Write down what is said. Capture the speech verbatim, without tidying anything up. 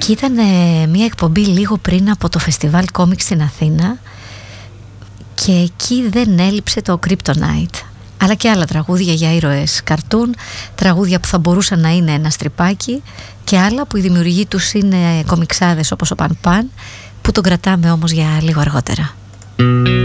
Και ήταν μια εκπομπή λίγο πριν από το φεστιβάλ κόμικ στην Αθήνα, και εκεί δεν έλειψε το Kryptonite, αλλά και άλλα τραγούδια για ήρωες καρτούν, τραγούδια που θα μπορούσαν να είναι ένα στριπάκι, και άλλα που οι δημιουργοί τους είναι κομιξάδες όπως ο Παν Παν, που τον κρατάμε όμως για λίγο αργότερα.